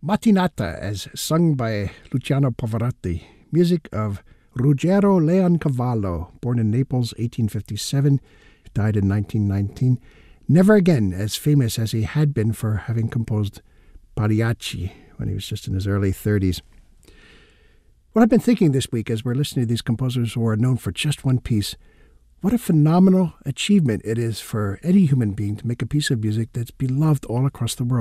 Mattinata, as sung by Luciano Pavarotti. Music of Ruggero Leoncavallo, born in Naples, 1857, died in 1919. Never again as famous as he had been for having composed Pagliacci when he was just in his early 30s. What I've been thinking this week as we're listening to these composers who are known for just one piece, what a phenomenal achievement it is for any human being to make a piece of music that's beloved all across the world.